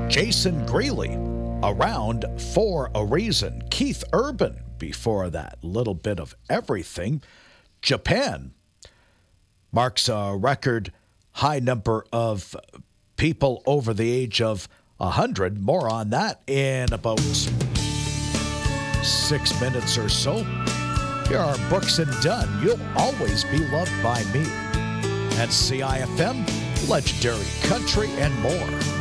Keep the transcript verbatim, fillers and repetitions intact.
Jason Greeley, Around for a Reason. Keith Urban, before that, little bit of everything. Japan marks a record high number of people over the age of one hundred. More on that in about six minutes or so. Here are Brooks and Dunn. You'll always be loved by me. At C I F M, legendary country and more.